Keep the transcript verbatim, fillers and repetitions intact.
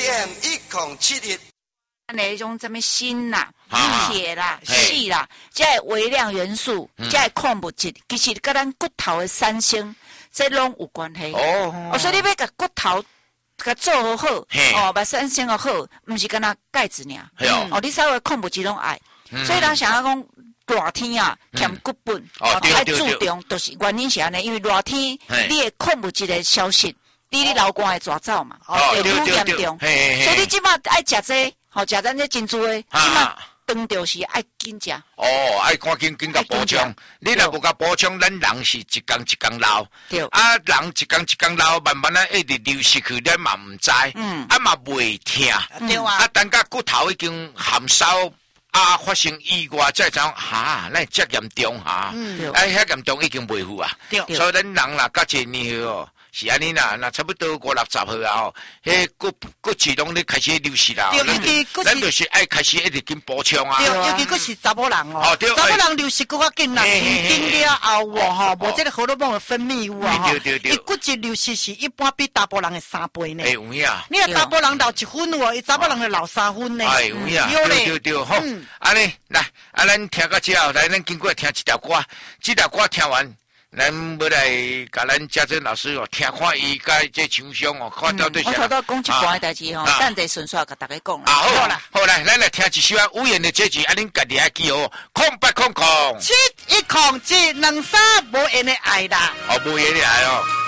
M 一零七一。 那迄种什么锌啦、 啊铁啦、 嘿硒啦，这些微量元素， 嗯这些矿物质，其实跟咱骨头的三星，这拢有关系。 哦哦，所以你要甲骨头甲做好好， 嘿哦，把三星好好，毋是干那钙质尔。 嘿哦哦，你稍微矿物质拢爱， 嗯所以人想要讲热天啊，欠骨本， 哦对太对对注重，就是原因是安尼，因为热天嘿你的矿物质的消失，你你流汗会抓走嘛， 哦会愈对对对严重。 嘿嘿嘿所以你即马爱食这，吼食咱这珍珠的，即马啊饭就是爱紧食。 哦，爱赶紧紧甲补充爱紧。 你若无甲补充，咱人是一工一工老。 对啊，人一工一工老，慢慢啊一直流失去，咱嘛毋知。 嗯啊嘛袂听。 对啊啊，等甲骨头已经含烧。啊！发生意外再讲哈，那遮严重哈， 嗯哎，遐严重已经袂赴啊。 对所以咱人啦，到一年后哦，是安尼啦，那差不多五六十岁啊吼，迄骨骨质拢咧开始流失啦。 对咱尤其骨质咱就是爱开始一直紧补充啊。 对， 对啊尤其佫是查某人哦哦，对查某人流失佫较紧啦， 嘿嘿嘿停经了后哦吼， 哦无这个荷尔蒙的分泌有啊吼， 对对对对伊骨质流失是一般比查甫人的三倍呢哎，。有影。 你若查甫人老一分哦，伊查某人就老三分呢。 哎，有影， 有对对咧， 对，好嗯， 安尼来，啊，咱听到这后，来，咱经过听一条歌，这条歌听完，咱要来甲咱家珍老师哦，听看伊甲这唱腔哦，看到对我头啥。 拄讲一半的代志吼， 啊等者顺续甲大家讲啊，好啦。 啦，好来，咱来听一首啊，无言的结局，啊，恁家己爱记哦，空八空空， 七一控制两三无缘的爱啦。 哦，无言的爱哦。